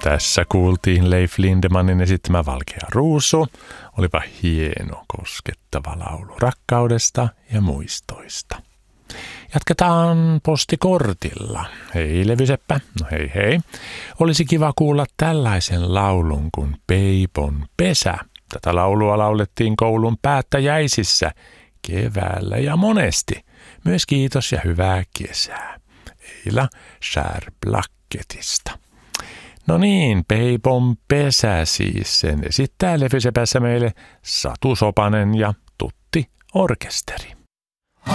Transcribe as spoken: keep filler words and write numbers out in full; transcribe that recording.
Tässä kuultiin Leif Lindemanin esittämä Valkea ruusu. Olipa hieno, koskettava laulu rakkaudesta ja muistoista. Jatketaan postikortilla. Hei Levyseppä, no hei hei. Olisi kiva kuulla tällaisen laulun kuin Peipon pesä. Tätä laulua laulettiin koulun päättäjäisissä keväällä ja monesti. Myös kiitos ja hyvää kesää. Eila Skärblaketista. No niin, Peipon pesä siis, sen esittää Levysepässä meille Satu Sopanen ja Tutti Orkesteri.